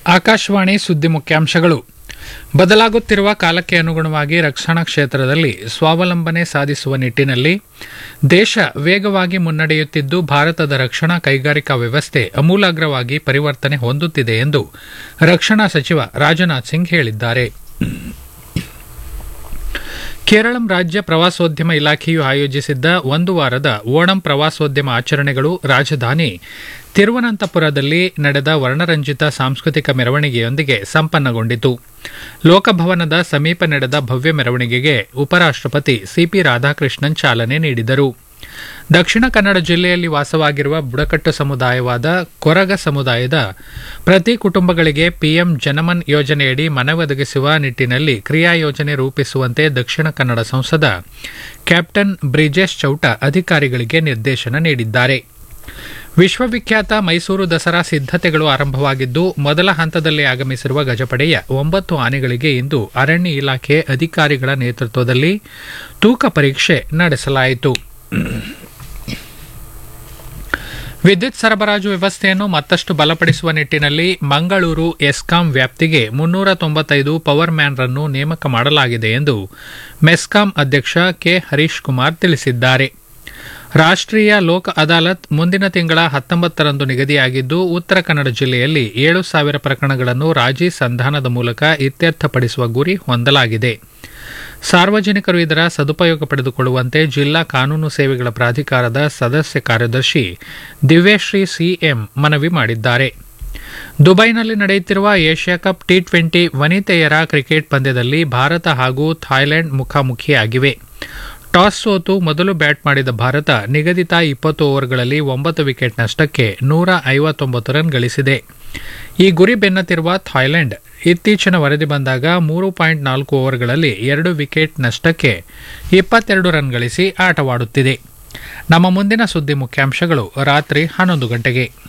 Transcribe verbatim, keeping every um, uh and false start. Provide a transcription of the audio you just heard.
ಆಕಾಶವಾಣಿ ಸುದ್ದಿ ಮುಖ್ಯಾಂಶಗಳು. ಬದಲಾಗುತ್ತಿರುವ ಕಾಲಕ್ಕೆ ಅನುಗುಣವಾಗಿ ರಕ್ಷಣಾ ಕ್ಷೇತ್ರದಲ್ಲಿ ಸ್ವಾವಲಂಬನೆ ಸಾಧಿಸುವ ನಿಟ್ಟಿನಲ್ಲಿ ದೇಶ ವೇಗವಾಗಿ ಮುನ್ನಡೆಯುತ್ತಿದ್ದು, ಭಾರತದ ರಕ್ಷಣಾ ಕೈಗಾರಿಕಾ ವ್ಯವಸ್ಥೆ ಅಮೂಲಾಗ್ರವಾಗಿ ಪರಿವರ್ತನೆ ಹೊಂದುತ್ತಿದೆ ಎಂದು ರಕ್ಷಣಾ ಸಚಿವ ರಾಜನಾಥ್ ಸಿಂಗ್ ಹೇಳಿದ್ದಾರೆ. ಕೇರಳಂ ರಾಜ್ಯ ಪ್ರವಾಸೋದ್ಯಮ ಇಲಾಖೆಯು ಆಯೋಜಿಸಿದ್ದ ಒಂದು ವಾರದ ಓಣಂ ಪ್ರವಾಸೋದ್ಯಮ ಆಚರಣೆಗಳು ರಾಜಧಾನಿ ತಿರುವನಂತಪುರದಲ್ಲಿ ನಡೆದ ವರ್ಣರಂಜಿತ ಸಾಂಸ್ಕೃತಿಕ ಮೆರವಣಿಗೆಯೊಂದಿಗೆ ಸಂಪನ್ನಗೊಂಡಿತು. ಲೋಕಭವನದ ಸಮೀಪ ನಡೆದ ಭವ್ಯ ಮೆರವಣಿಗೆಗೆ ಉಪರಾಷ್ಟಪತಿ ಸಿಪಿ ರಾಧಾಕೃಷ್ಣನ್ ಚಾಲನೆ ನೀಡಿದರು. ದಕ್ಷಿಣ ಕನ್ನಡ ಜಿಲ್ಲೆಯಲ್ಲಿ ವಾಸವಾಗಿರುವ ಬುಡಕಟ್ಟು ಸಮುದಾಯವಾದ ಕೊರಗ ಸಮುದಾಯದ ಪ್ರತಿ ಕುಟುಂಬಗಳಿಗೆ ಪಿಎಂ ಜನಮನ್ ಯೋಜನೆಯಡಿ ಮನೆ ಒದಗಿಸುವ ನಿಟ್ಟಿನಲ್ಲಿ ಕ್ರಿಯಾಯೋಜನೆ ರೂಪಿಸುವಂತೆ ದಕ್ಷಿಣ ಕನ್ನಡ ಸಂಸದ ಕ್ಯಾಪ್ಟನ್ ಬ್ರಿಜೇಶ್ ಚೌಟ ಅಧಿಕಾರಿಗಳಿಗೆ ನಿರ್ದೇಶನ ನೀಡಿದ್ದಾರೆ. ವಿಶ್ವವಿಖ್ಯಾತ ಮೈಸೂರು ದಸರಾ ಸಿದ್ದತೆಗಳು ಆರಂಭವಾಗಿದ್ದು, ಮೊದಲ ಹಂತದಲ್ಲಿ ಆಗಮಿಸಿರುವ ಗಜಪಡೆಯ ಒಂಬತ್ತು ಆನೆಗಳಿಗೆ ಇಂದು ಅರಣ್ಯ ಇಲಾಖೆ ಅಧಿಕಾರಿಗಳ ನೇತೃತ್ವದಲ್ಲಿ ತೂಕ ಪರೀಕ್ಷೆ ನಡೆಸಲಾಯಿತು. ವಿದ್ಯುತ್ ಸರಬರಾಜು ವ್ಯವಸ್ಥೆಯನ್ನು ಮತ್ತಷ್ಟು ಬಲಪಡಿಸುವ ನಿಟ್ಟಿನಲ್ಲಿ ಮಂಗಳೂರು ಎಸ್ಕಾಂ ವ್ಯಾಪ್ತಿಗೆ ಮುನ್ನೂರ ತೊಂಬತ್ತೈದು ಪವರ್ ಮ್ಯಾನ್ರನ್ನು ನೇಮಕ ಮಾಡಲಾಗಿದೆ ಎಂದು ಮೆಸ್ಕಾಂ ಅಧ್ಯಕ್ಷ ಕೆ ಹರೀಶ್ ಕುಮಾರ್ ತಿಳಿಸಿದ್ದಾರೆ. ರಾಷ್ಟ್ರೀಯ ಲೋಕ್ ಅದಾಲತ್ ಮುಂದಿನ ತಿಂಗಳ ಹತ್ತೊಂಬತ್ತರಂದು ನಿಗದಿಯಾಗಿದ್ದು, ಉತ್ತರ ಕನ್ನಡ ಜಿಲ್ಲೆಯಲ್ಲಿ ಏಳು ಸಾವಿರ ಪ್ರಕರಣಗಳನ್ನು ರಾಜಿ ಸಂಧಾನದ ಮೂಲಕ ಇತ್ಯರ್ಥಪಡಿಸುವ ಗುರಿ ಹೊಂದಲಾಗಿದೆ. ಸಾರ್ವಜನಿಕರು ಇದರ ಸದುಪಯೋಗ ಪಡೆದುಕೊಳ್ಳುವಂತೆ ಜಿಲ್ಲಾ ಕಾನೂನು ಸೇವೆಗಳ ಪ್ರಾಧಿಕಾರದ ಸದಸ್ಯ ಕಾರ್ಯದರ್ಶಿ ದಿವ್ಯಶ್ರೀ ಸಿಎಂ ಮನವಿ ಮಾಡಿದ್ದಾರೆ. ದುಬೈನಲ್ಲಿ ನಡೆಯುತ್ತಿರುವ Asia cup T twenty ವನಿತೆಯರ cricket ಪಂದ್ಯದಲ್ಲಿ ಭಾರತ ಹಾಗೂ ಥಾಯ್ಲೆಂಡ್ ಮುಖಾಮುಖಿಯಾಗಿವೆ. ಟಾಸ್ ಸೋತು ಮೊದಲು ಬ್ಯಾಟ್ ಮಾಡಿದ ಭಾರತ ನಿಗದಿತ ಇಪ್ಪತ್ತು ಓವರ್ಗಳಲ್ಲಿ ಒಂಬತ್ತು ವಿಕೆಟ್ ನಷ್ಟಕ್ಕೆ ನೂರ ಐವತ್ತೊಂಬತ್ತು ರನ್ ಗಳಿಸಿದೆ. ಈ ಗುರಿ ಬೆನ್ನತ್ತಿರುವ ಥಾಯ್ಲೆಂಡ್ ಇತ್ತೀಚಿನ ವರದಿ ಬಂದಾಗ ಮೂರು ಪಾಯಿಂಟ್ ನಾಲ್ಕು ಓವರ್ಗಳಲ್ಲಿ ಎರಡು ವಿಕೆಟ್ ನಷ್ಟಕ್ಕೆ ಇಪ್ಪತ್ತೆರಡು ರನ್ ಗಳಿಸಿ ಆಟವಾಡುತ್ತಿದೆ. ನಮ್ಮ ಮುಂದಿನ ಸುದ್ದಿ ಮುಖ್ಯಾಂಶಗಳು ರಾತ್ರಿ ಹನ್ನೊಂದು ಗಂಟೆಗೆ.